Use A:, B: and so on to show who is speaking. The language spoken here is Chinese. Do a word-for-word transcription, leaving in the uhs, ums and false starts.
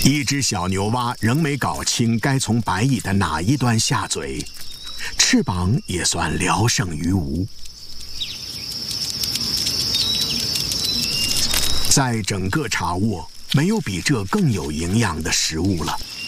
A: 一只小牛蛙仍没搞清该从白蚁的哪一端下嘴，翅膀也算聊胜于无。在整个茶窝，没有比这更有营养的食物了。